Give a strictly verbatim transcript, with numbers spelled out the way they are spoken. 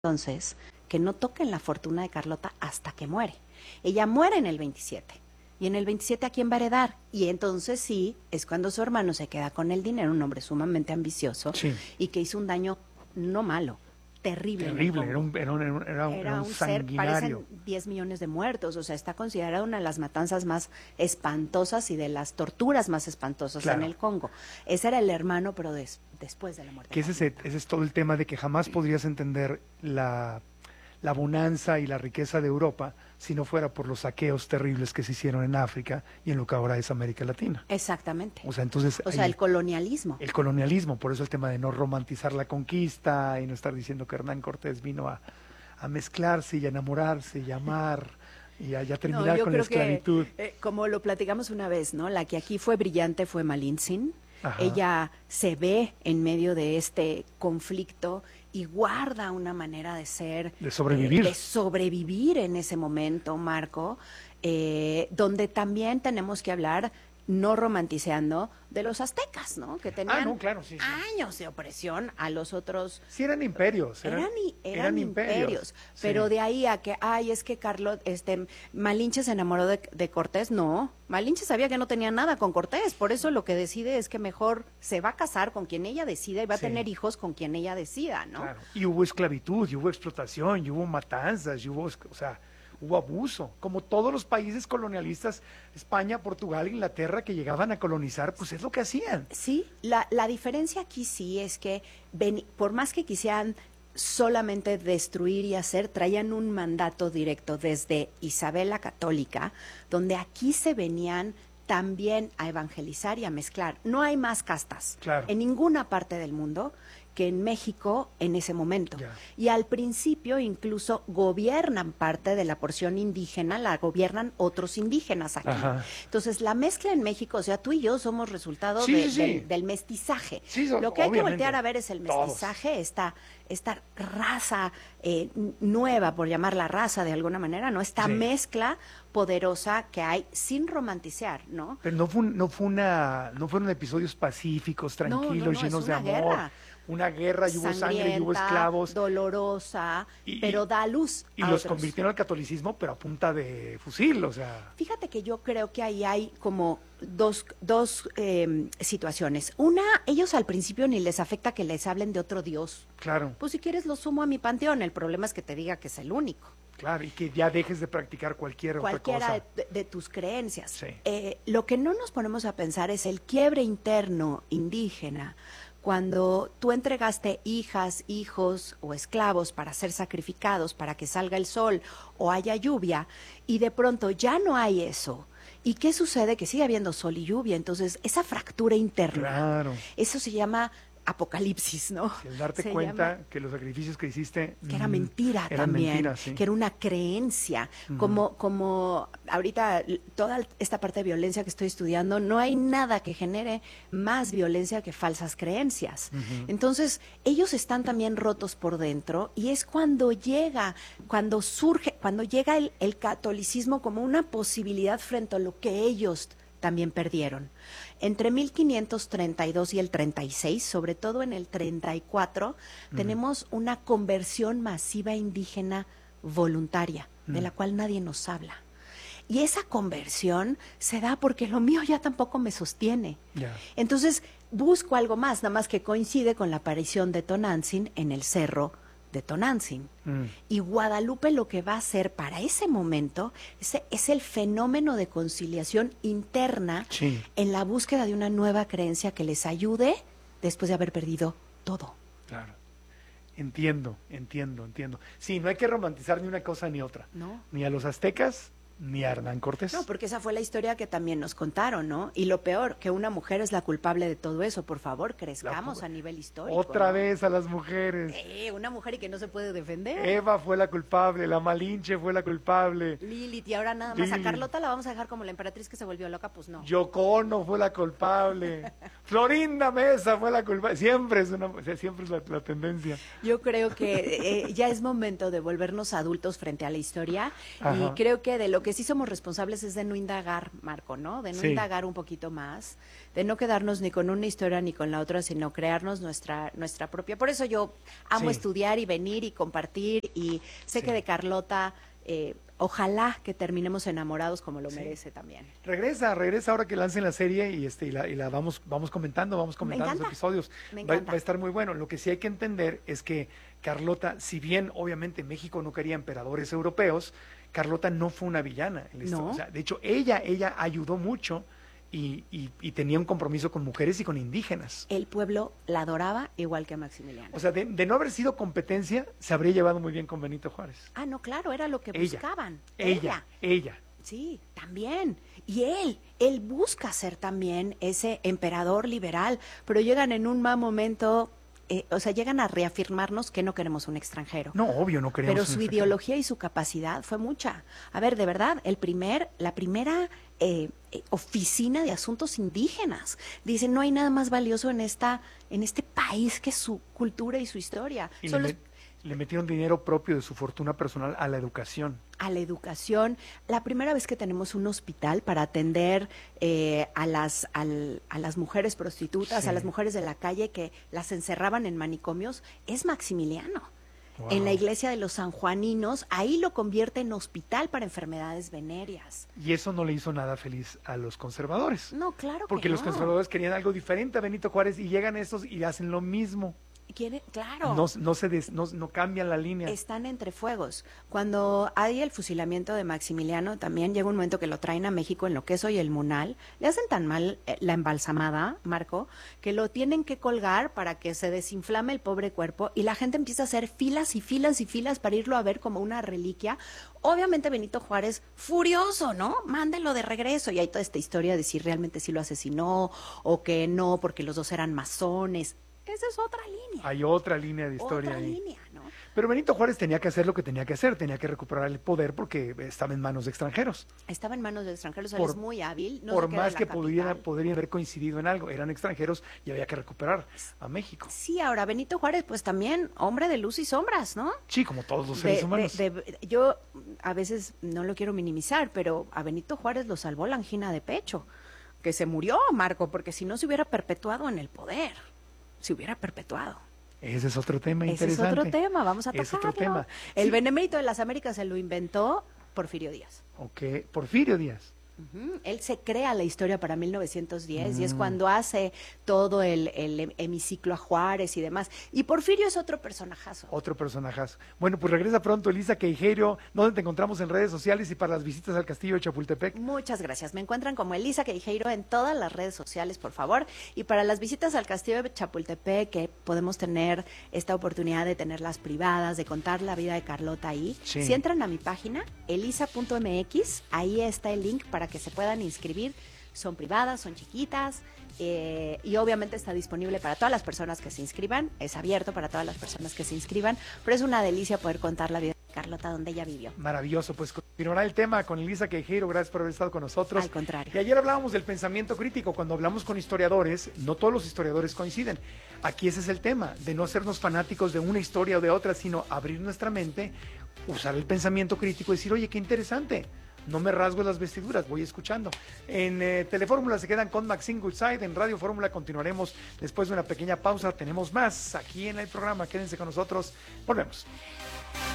entonces que no toquen la fortuna de Carlota hasta que muere. Ella muere en el veintisiete. Y en el veintisiete, ¿a quién va a heredar? Y entonces sí, es cuando su hermano se queda con el dinero, un hombre sumamente ambicioso, sí. y que hizo un daño no malo, terrible. Terrible, era un, era un, era un, era un, era un sanguinario. ser, parecen diez millones de muertos, o sea, está considerada una de las matanzas más espantosas y de las torturas más espantosas claro. en el Congo. Ese era el hermano, pero des, después de la muerte. Que ese, es, ese es todo el tema de que jamás podrías entender la, la bonanza y la riqueza de Europa si no fuera por los saqueos terribles que se hicieron en África y en lo que ahora es América Latina. Exactamente. O sea, entonces... O sea, ahí, el colonialismo. El colonialismo, por eso el tema de no romantizar la conquista y no estar diciendo que Hernán Cortés vino a, a mezclarse y a enamorarse y a amar y a ya terminar no, con la esclavitud. Que, eh, como lo platicamos una vez, ¿no? La que aquí fue brillante fue Malintzin. Ajá. Ella se ve en medio de este conflicto y guarda una manera de ser, de sobrevivir, eh, de sobrevivir en ese momento, Marco, eh, donde también tenemos que hablar, no romanticeando, de los aztecas, ¿no? Que tenían ah, no, claro, sí, sí. años de opresión a los otros. Sí, eran imperios. Eran, eran, eran, eran imperios, imperios sí. Pero de ahí a que, ay, es que Carlos, este, Malinche se enamoró de, de Cortés, no. Malinche sabía que no tenía nada con Cortés, por eso lo que decide es que mejor se va a casar con quien ella decida y va sí. a tener hijos con quien ella decida, ¿no? Claro. Y hubo esclavitud, y hubo explotación, y hubo matanzas, y hubo, o sea, hubo abuso, como todos los países colonialistas, España, Portugal, Inglaterra, que llegaban a colonizar, pues es lo que hacían. Sí, la, la diferencia aquí sí es que, ven, por más que quisieran solamente destruir y hacer, traían un mandato directo desde Isabel la Católica, donde aquí se venían también a evangelizar y a mezclar. No hay más castas claro. en ninguna parte del mundo que en México en ese momento. Yeah. Y al principio incluso gobiernan parte de la porción indígena, la gobiernan otros indígenas aquí. Ajá. Entonces la mezcla en México, o sea, tú y yo somos resultado sí, de, sí. Del, del mestizaje. Sí, so, Lo que hay obviamente. que voltear a ver es el mestizaje, esta, esta raza eh, nueva, por llamarla raza de alguna manera, ¿no? Esta sí. mezcla poderosa que hay sin romantizar, ¿no? Pero no fue, no fue una, no fueron episodios pacíficos, tranquilos, no, no, no, llenos de amor. Guerra. Una guerra, y hubo sangre, y hubo esclavos. Dolorosa, y, pero da luz Y a los otros. convirtieron al catolicismo, pero a punta de fusil, o sea. Fíjate que yo creo que ahí hay como dos, dos eh, situaciones. Una, ellos al principio ni les afecta que les hablen de otro Dios. Claro. Pues si quieres lo sumo a mi panteón, el problema es que te diga que es el único. Claro, y que ya dejes de practicar cualquier Cualquiera otra cosa. De, de tus creencias. Sí. Eh, lo que no nos ponemos a pensar es el quiebre interno indígena. Cuando tú entregaste hijas, hijos o esclavos para ser sacrificados, para que salga el sol o haya lluvia, y de pronto ya no hay eso. ¿Y qué sucede? Que sigue habiendo sol y lluvia. Entonces, esa fractura interna, claro. eso se llama apocalipsis, ¿no? El darte se cuenta llama... que los sacrificios que hiciste que era mentira eran también, mentiras, sí. que era una creencia, uh-huh. como como ahorita toda esta parte de violencia que estoy estudiando, no hay nada que genere más violencia que falsas creencias. Uh-huh. Entonces, ellos están también rotos por dentro y es cuando llega, cuando surge, cuando llega el, el catolicismo como una posibilidad frente a lo que ellos también perdieron. Entre mil quinientos treinta y dos y el treinta y seis, sobre todo en el treinta y cuatro, uh-huh. tenemos una conversión masiva indígena voluntaria, uh-huh. de la cual nadie nos habla. Y esa conversión se da porque lo mío ya tampoco me sostiene. Yeah. Entonces, busco algo más, nada más que coincide con la aparición de Tonantzin en el cerro de Tonantzin. Mm. Y Guadalupe lo que va a hacer para ese momento es, es el fenómeno de conciliación interna sí. en la búsqueda de una nueva creencia que les ayude después de haber perdido todo. Claro. Entiendo, entiendo, entiendo. Sí, no hay que romantizar ni una cosa ni otra. No. Ni a los aztecas, ni a Hernán Cortés. No, porque esa fue la historia que también nos contaron, ¿no? Y lo peor, que una mujer es la culpable de todo eso. Por favor, crezcamos la, a nivel histórico. Otra ¿no? vez a las mujeres. Eh, una mujer y que no se puede defender. Eva fue la culpable, la Malinche fue la culpable. Lilith, y ahora nada más Lilith. A Carlota la vamos a dejar como la emperatriz que se volvió loca, pues no. Yoko Ono fue la culpable. Florinda Mesa fue la culpable. Siempre es una, siempre es la, la tendencia. Yo creo que eh, ya es momento de volvernos adultos frente a la historia. Ajá. Y creo que de lo que que sí somos responsables es de no indagar, Marco, ¿no? De no Sí. indagar un poquito más, de no quedarnos ni con una historia ni con la otra, sino crearnos nuestra nuestra propia. Por eso yo amo Sí. estudiar y venir y compartir, y sé Sí. que de Carlota, eh, ojalá que terminemos enamorados como lo Sí. merece también. Regresa, regresa ahora que lancen la serie y este y la, y la vamos vamos comentando, vamos comentando los encanta. episodios. Me Va, encanta. va a estar muy bueno. Lo que sí hay que entender es que Carlota, si bien obviamente México no quería emperadores europeos, Carlota no fue una villana en la historia. No. O sea, de hecho, ella, ella ayudó mucho y, y, y tenía un compromiso con mujeres y con indígenas. El pueblo la adoraba igual que a Maximiliano. O sea, de, de no haber sido competencia, se habría llevado muy bien con Benito Juárez. Ah, no, claro, era lo que Ella, buscaban. Ella, ella. Sí, también. Y él, él busca ser también ese emperador liberal, pero llegan en un mal momento, eh, o sea, llegan a reafirmarnos que no queremos un extranjero. No, obvio, no queríamos. Pero un su extranjero. ideología y su capacidad fue mucha. A ver, de verdad, el primer, la primera eh, eh, oficina de asuntos indígenas. Dicen, no hay nada más valioso en esta, en este país que su cultura y su historia. Y Son le, los- met- le metieron dinero propio de su fortuna personal a la educación. a la educación. La primera vez que tenemos un hospital para atender eh, a, las, al- a las mujeres prostitutas, Sí. a las mujeres de la calle que las encerraban en manicomios, es Maximiliano. Wow. En la iglesia de los sanjuaninos, ahí lo convierte en hospital para enfermedades venéreas. Y eso no le hizo nada feliz a los conservadores. No, claro Porque que los no. conservadores querían algo diferente a Benito Juárez y llegan estos y hacen lo mismo. Quiere, claro. No, no se des- no, no cambian la línea. Están entre fuegos. Cuando hay el fusilamiento de Maximiliano, también llega un momento que lo traen a México en lo que es hoy el Munal. Le hacen tan mal eh, la embalsamada, Marco, que lo tienen que colgar para que se desinflame el pobre cuerpo y la gente empieza a hacer filas y filas y filas para irlo a ver como una reliquia. Obviamente Benito Juárez, furioso, ¿no? Mándelo de regreso. Y hay toda esta historia de si realmente sí lo asesinó o que no, porque los dos eran masones. Esa es otra línea. Hay otra línea de historia Otra ahí. línea, ¿no? Pero Benito Juárez tenía que hacer lo que tenía que hacer, tenía que recuperar el poder porque estaba en manos de extranjeros. Estaba en manos de extranjeros, él Por- es muy hábil. No Por se queda más en la que pudiera, capital. podrían haber coincidido en algo, eran extranjeros y había que recuperar a México. Sí, ahora Benito Juárez, pues también hombre de luz y sombras, ¿no? Sí, como todos los De- seres de- humanos. de- yo a veces no lo quiero minimizar, pero a Benito Juárez lo salvó la angina de pecho, que se murió, Marco, porque si no se hubiera perpetuado en el poder, se hubiera perpetuado. Ese es otro tema Ese es interesante. otro tema, vamos a Es tocarlo. otro tema. El Sí. benemérito de las Américas se lo inventó Porfirio Díaz. Ok, Porfirio Díaz. Ujú. Él se crea la historia para mil novecientos diez y es Mm. cuando hace todo el, el hem- hemiciclo a Juárez y demás. Y Porfirio es otro personajazo. Otro personajazo. Bueno, pues regresa pronto Elisa Queijeiro. ¿Dónde te encontramos en redes sociales y para las visitas al castillo de Chapultepec? Muchas gracias. Me encuentran como Elisa Queijeiro en todas las redes sociales, por favor. Y para las visitas al castillo de Chapultepec, que podemos tener esta oportunidad de tenerlas privadas, de contar la vida de Carlota ahí, Sí. si entran a mi página, elisa punto m x, ahí está el link para que se puedan inscribir. Son privadas, son chiquitas, eh, y obviamente está disponible para todas las personas que se inscriban. Es abierto para todas las personas que se inscriban, pero es una delicia poder contar la vida de Carlota donde ella vivió. Maravilloso, pues continuará el tema con Elisa Queijeiro. Gracias por haber estado con nosotros. Al contrario. Y ayer hablábamos del pensamiento crítico. Cuando hablamos con historiadores, no todos los historiadores coinciden. Aquí ese es el tema, de no sernos fanáticos de una historia o de otra, sino abrir nuestra mente, usar el pensamiento crítico y decir, oye, qué interesante. No me rasgo las vestiduras, voy escuchando. En eh, Telefórmula se quedan con Maxine Goodside. En Radio Fórmula continuaremos después de una pequeña pausa. Tenemos más aquí en el programa. Quédense con nosotros. Volvemos.